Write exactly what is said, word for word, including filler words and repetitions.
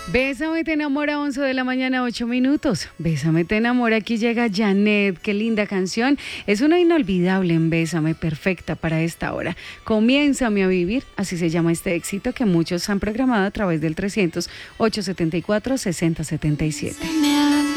Bésame, te enamora, once de la mañana, ocho minutos. Bésame, te enamora, aquí llega Janet, qué linda canción. Es una inolvidable en Bésame, perfecta para esta hora. Comiénzame a vivir, así se llama este éxito que muchos han programado a través del trescientos, ochocientos setenta y cuatro, sesenta setenta y siete.